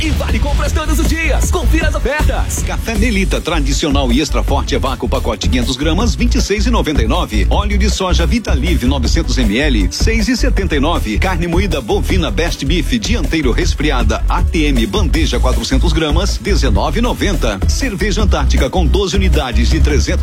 e vale compras todos os dias. Confira as ofertas. Café Melita tradicional e extra forte Evaco pacote 500 gramas 26,99. Óleo de soja Vitalive 900 ml 6,79. Carne moída bovina Best Beef dianteiro resfriada ATM bandeja 400 gramas 19,90. Cerveja Antártica com 12 unidades de 300